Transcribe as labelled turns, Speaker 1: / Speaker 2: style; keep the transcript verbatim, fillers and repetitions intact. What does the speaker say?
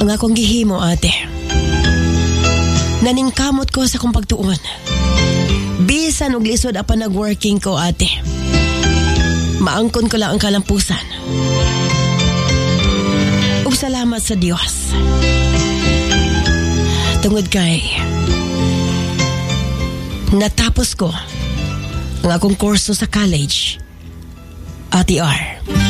Speaker 1: Ang akong gihimo, ate. Naningkamot ko sa kong pagtuon. Bisan og lisod apan nag-working ko, ate. Maangkon ko lang ang kalampusan. Ug salamat sa Dios. Tungod kay natapos ko ang akong kurso sa college, Ate R.